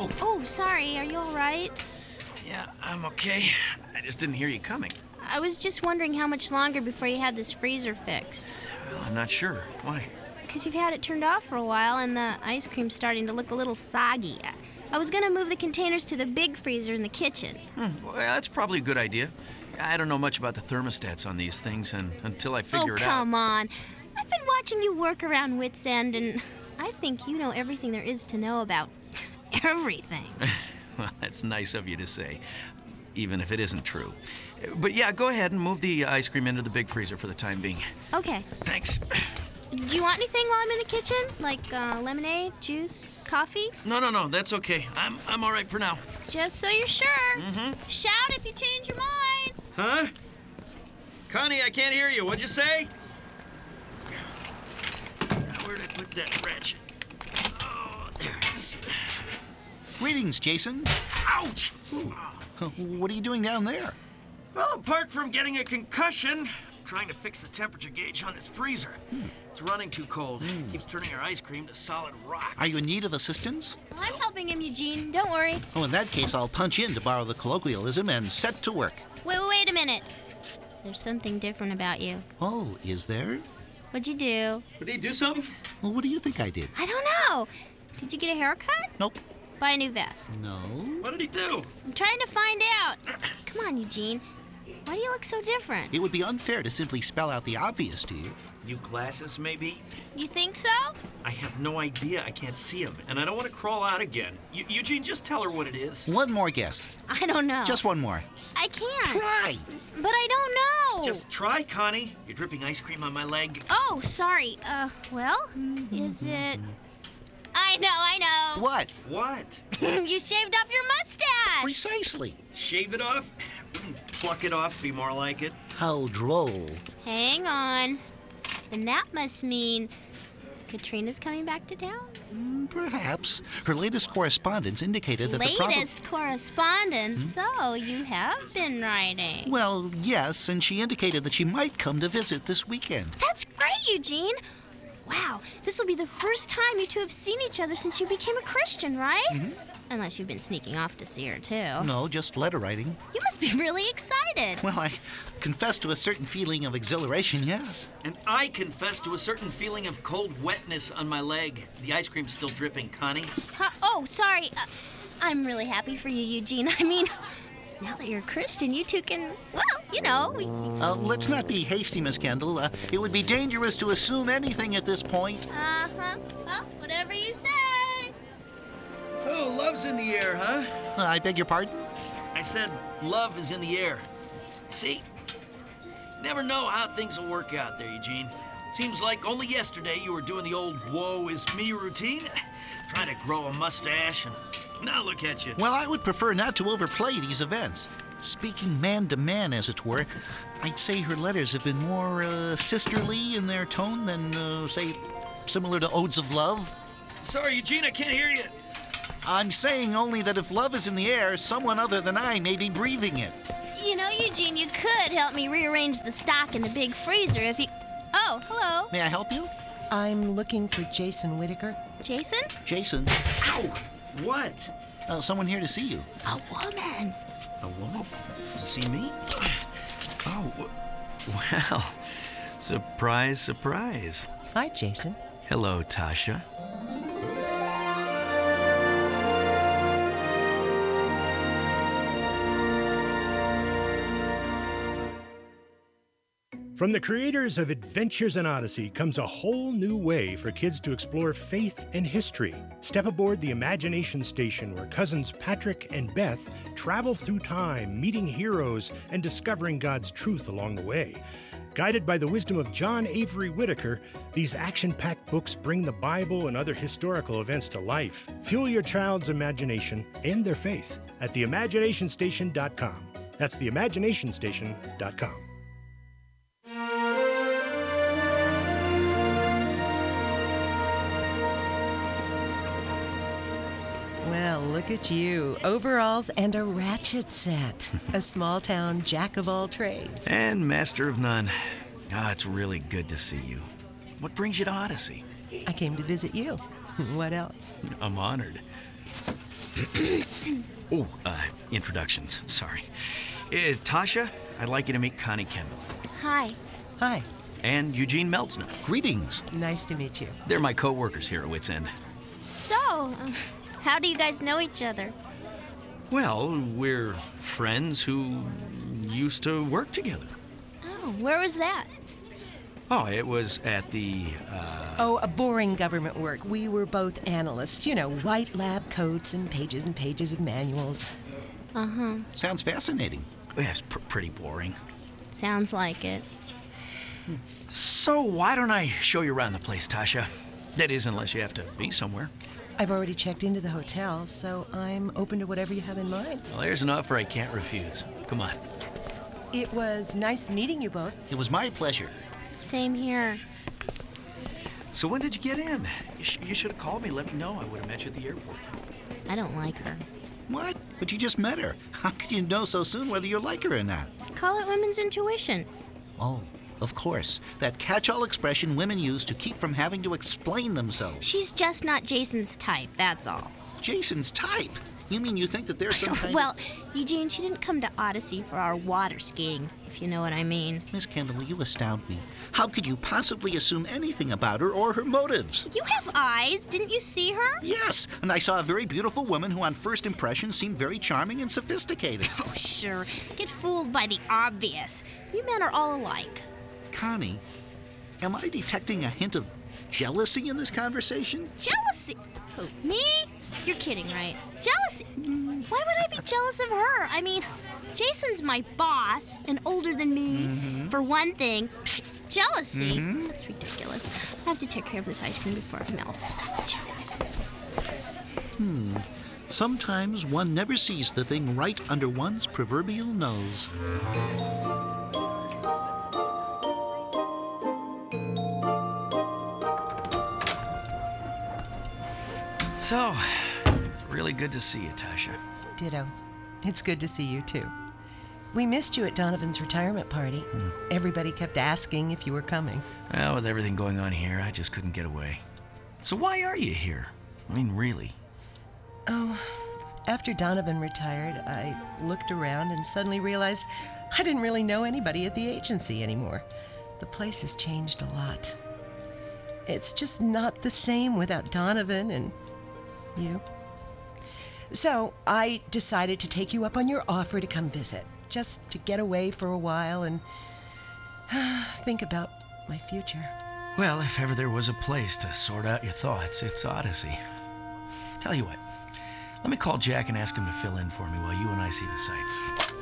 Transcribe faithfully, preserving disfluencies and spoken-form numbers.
Ow! Oh, sorry. Are you all right? Yeah, I'm okay. I just didn't hear you coming. I was just wondering how much longer before you had this freezer fixed. Well, I'm not sure. Why? Because you've had it turned off for a while and the ice cream's starting to look a little soggy. I was going to move the containers to the big freezer in the kitchen. Hmm, well, that's probably a good idea. I don't know much about the thermostats on these things, and until I figure oh, it out... Oh, come on. I've been watching you work around Wits End, and I think you know everything there is to know about everything. Well, that's nice of you to say, even if it isn't true. But yeah, go ahead and move the ice cream into the big freezer for the time being. Okay. Thanks. Do you want anything while I'm in the kitchen? Like uh, lemonade, juice, coffee? No, no, no, that's okay. I'm I'm all right for now. Just so you're sure. Mm-hmm. Shout if you change your mind. Huh? Connie, I can't hear you. What'd you say? Where'd I put that ratchet? Oh, there it is. Greetings, Jason. Ouch! What are you doing down there? Well, apart from getting a concussion, I'm trying to fix the temperature gauge on this freezer. Hmm. It's running too cold. Hmm. Keeps turning our ice cream to solid rock. Are you in need of assistance? Well, I'm helping him, Eugene. Don't worry. Oh, in that case, I'll punch in to borrow the colloquialism and set to work. Wait, wait, wait a minute. There's something different about you. Oh, is there? What'd you do? Did he do something? Well, what do you think I did? I don't know. Did you get a haircut? Nope. Buy a new vest? No. What did he do? I'm trying to find out. Come on, Eugene. Why do you look so different? It would be unfair to simply spell out the obvious to you. New glasses, maybe? You think so? I have no idea. I can't see him, and I don't want to crawl out again. Eu- Eugene, just tell her what it is. One more guess. I don't know. Just one more. I can't. Try. But I don't know. Just try, Connie. You're dripping ice cream on my leg. Oh, sorry. Uh, well, is it... I know, I know. What? What? You shaved off your mustache. Precisely. Shave it off? Wouldn't pluck it off be more like it? How droll. Hang on. And that must mean Katrina's coming back to town? Mm, Perhaps. Her latest correspondence indicated that the problem... Latest correspondence? So you have been writing. Well, yes, and she indicated that she might come to visit this weekend. That's great, Eugene. Wow, this will be the first time you two have seen each other since you became a Christian, right? Mm-hmm. Unless you've been sneaking off to see her, too. No, just letter writing. You must be really excited. Well, I confess to a certain feeling of exhilaration, yes. And I confess to a certain feeling of cold wetness on my leg. The ice cream's still dripping, Connie. Huh? Oh, sorry. Uh, I'm really happy for you, Eugene. I mean, now that you're a Christian, you two can, well, you know. We... Uh, let's not be hasty, Miss Kendall. Uh, it would be dangerous to assume anything at this point. Uh-huh. Well, whatever you say. So, love's in the air, huh? Uh, I beg your pardon? I said love is in the air. See? Never know how things will work out there, Eugene. Seems like only yesterday you were doing the old woe is me routine, trying to grow a mustache, and now look at you. Well, I would prefer not to overplay these events. Speaking man to man, as it were, I'd say her letters have been more uh, sisterly in their tone than, uh, say, similar to Odes of Love. Sorry, Eugene, I can't hear you. I'm saying only that if love is in the air, someone other than I may be breathing it. You know, Eugene, you could help me rearrange the stock in the big freezer if you... Oh, hello. May I help you? I'm looking for Jason Whitaker. Jason? Jason. Ow! What? Uh, someone here to see you. A woman. A woman? To see me? Oh, w- well, surprise, surprise. Hi, Jason. Hello, Tasha. From the creators of Adventures in Odyssey comes a whole new way for kids to explore faith and history. Step aboard the Imagination Station, where cousins Patrick and Beth travel through time, meeting heroes and discovering God's truth along the way. Guided by the wisdom of John Avery Whitaker, these action-packed books bring the Bible and other historical events to life. Fuel your child's imagination and their faith at the imagination station dot com. That's the imagination station dot com. Well, look at you. Overalls and a ratchet set. A small-town jack of all trades. And master of none. Ah, it's really good to see you. What brings you to Odyssey? I came to visit you. What else? I'm honored. Oh, uh, introductions. Sorry. Uh, Tasha, I'd like you to meet Connie Kendall. Hi. Hi. And Eugene Meltzner. Greetings. Nice to meet you. They're my co-workers here at Wits End. So, uh, how do you guys know each other? Well, we're friends who used to work together. Oh, where was that? Oh, it was at the, uh... Oh, a boring government work. We were both analysts. You know, white lab coats and pages and pages of manuals. Uh-huh. Sounds fascinating. Yeah, it's pr- pretty boring. Sounds like it. So why don't I show you around the place, Tasha? That is, unless you have to be somewhere. I've already checked into the hotel, so I'm open to whatever you have in mind. Well, there's an offer I can't refuse. Come on. It was nice meeting you both. It was my pleasure. Same here. So when did you get in? You, sh- you should have called me. Let me know. I would have met you at the airport. I don't like her. What? But you just met her. How could you know so soon whether you like her or not? Call it women's intuition. Oh, of course. That catch-all expression women use to keep from having to explain themselves. She's just not Jason's type, that's all. Jason's type? You mean you think that there's some kind Well, of... Eugene, she didn't come to Odyssey for our water skiing, if you know what I mean. Miss Kendall, you astound me. How could you possibly assume anything about her or her motives? You have eyes. Didn't you see her? Yes, and I saw a very beautiful woman who on first impression seemed very charming and sophisticated. Oh, sure. Get fooled by the obvious. You men are all alike. Connie, am I detecting a hint of jealousy in this conversation? Jealousy? Who, me? You're kidding, right? Jealousy? Why would I be jealous of her? I mean, Jason's my boss and older than me. Mm-hmm. For one thing, jealousy? Mm-hmm. That's ridiculous. I have to take care of this ice cream before it melts. Jealousy. Hmm. Sometimes one never sees the thing right under one's proverbial nose. So, it's really good to see you, Tasha. Ditto. It's good to see you, too. We missed you at Donovan's retirement party. Mm. Everybody kept asking if you were coming. Well, with everything going on here, I just couldn't get away. So why are you here? I mean, really? Oh, after Donovan retired, I looked around and suddenly realized I didn't really know anybody at the agency anymore. The place has changed a lot. It's just not the same without Donovan and you. So I decided to take you up on your offer to come visit, just to get away for a while and think about my future. Well, if ever there was a place to sort out your thoughts, it's Odyssey. Tell you what, let me call Jack and ask him to fill in for me while you and I see the sights.